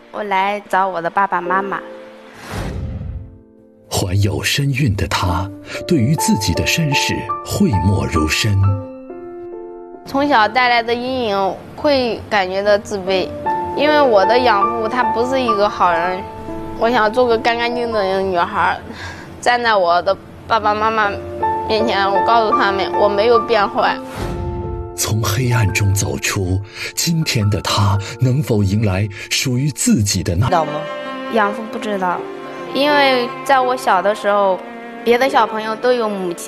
我来找我的爸爸妈妈。 怀有身孕的她，对于自己的身世讳莫如深。 从小带来的阴影会感觉到自卑，因为我的养父他不是一个好人。我想做个干干净净的女孩，站在我的爸爸妈妈面前，我告诉他们我没有变坏。 从黑暗中走出，今天的她能否迎来属于自己的那？ 知道吗？ 养父不知道，因为在我小的时候，别的小朋友都有母亲。